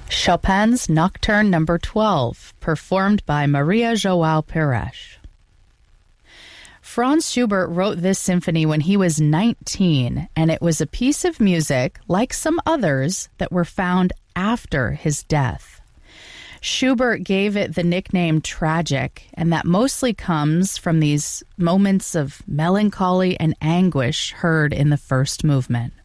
Chopin's Nocturne No. 12, performed by Maria João Pires. Franz Schubert wrote this symphony when he was 19, and it was a piece of music, like some others, that were found after his death. Schubert gave it the nickname tragic, and that mostly comes from these moments of melancholy and anguish heard in the first movement.